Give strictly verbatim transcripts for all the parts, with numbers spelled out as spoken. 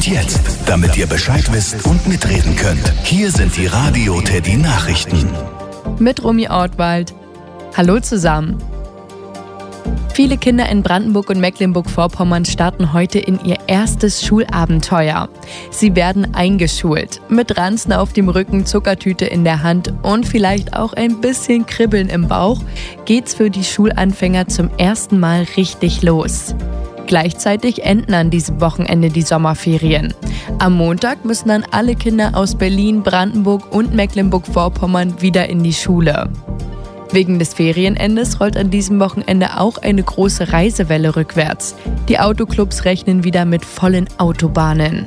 Und jetzt, damit ihr Bescheid wisst und mitreden könnt, hier sind die Radio Teddy Nachrichten. Mit Romy Ortwald. Hallo zusammen. Viele Kinder in Brandenburg und Mecklenburg-Vorpommern starten heute in ihr erstes Schulabenteuer. Sie werden eingeschult. Mit Ranzen auf dem Rücken, Zuckertüte in der Hand und vielleicht auch ein bisschen Kribbeln im Bauch geht's für die Schulanfänger zum ersten Mal richtig los. Gleichzeitig enden an diesem Wochenende die Sommerferien. Am Montag müssen dann alle Kinder aus Berlin, Brandenburg und Mecklenburg-Vorpommern wieder in die Schule. Wegen des Ferienendes rollt an diesem Wochenende auch eine große Reisewelle rückwärts. Die Autoclubs rechnen wieder mit vollen Autobahnen.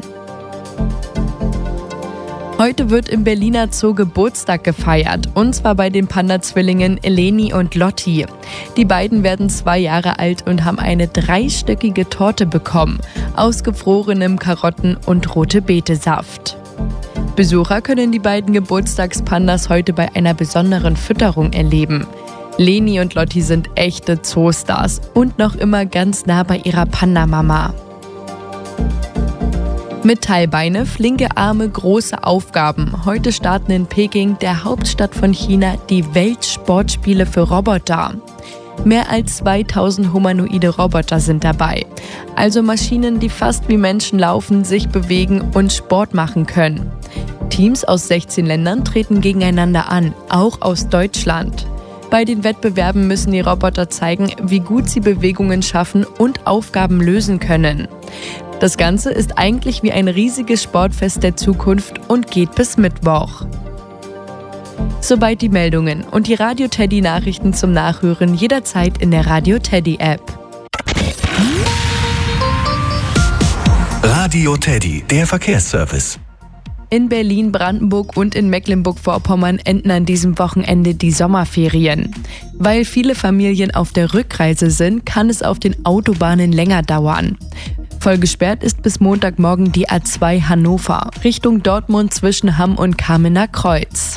Heute wird im Berliner Zoo Geburtstag gefeiert, und zwar bei den Panda-Zwillingen Eleni und Lotti. Die beiden werden zwei Jahre alt und haben eine dreistöckige Torte bekommen, aus gefrorenem Karotten- und Rote-Beete-Saft. Besucher können die beiden Geburtstagspandas heute bei einer besonderen Fütterung erleben. Leni und Lotti sind echte Zoostars und noch immer ganz nah bei ihrer Panda-Mama. Metallbeine, flinke Arme, große Aufgaben. Heute starten in Peking, der Hauptstadt von China, die Weltsportspiele für Roboter. Mehr als zweitausend humanoide Roboter sind dabei. Also Maschinen, die fast wie Menschen laufen, sich bewegen und Sport machen können. Teams aus sechzehn Ländern treten gegeneinander an, auch aus Deutschland. Bei den Wettbewerben müssen die Roboter zeigen, wie gut sie Bewegungen schaffen und Aufgaben lösen können. Das Ganze ist eigentlich wie ein riesiges Sportfest der Zukunft und geht bis Mittwoch. Soweit die Meldungen und die Radio Teddy Nachrichten zum Nachhören jederzeit in der Radio Teddy App. Radio Teddy, der Verkehrsservice. In Berlin, Brandenburg und in Mecklenburg-Vorpommern enden an diesem Wochenende die Sommerferien. Weil viele Familien auf der Rückreise sind, kann es auf den Autobahnen länger dauern. Voll gesperrt ist bis Montagmorgen die A zwei Hannover, Richtung Dortmund zwischen Hamm und Kamener Kreuz.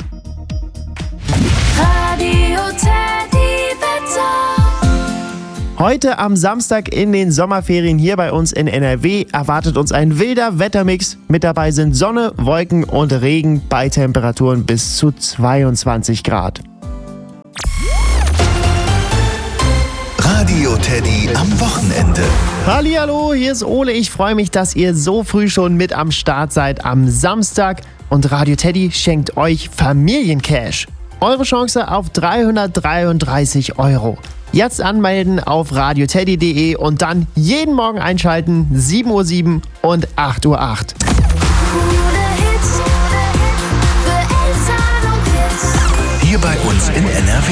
Radio Teddy Wetter. Heute am Samstag in den Sommerferien hier bei uns in N R W erwartet uns ein wilder Wettermix. Mit dabei sind Sonne, Wolken und Regen bei Temperaturen bis zu zweiundzwanzig Grad. Radio Teddy am Wochenende. Hallihallo, hier ist Ole. Ich freue mich, dass ihr so früh schon mit am Start seid am Samstag. Und Radio Teddy schenkt euch Familiencash. Eure Chance auf dreihundertdreiunddreißig Euro. Jetzt anmelden auf radioteddy punkt de und dann jeden Morgen einschalten, sieben Uhr sieben und acht Uhr acht. Hier bei uns in N R W.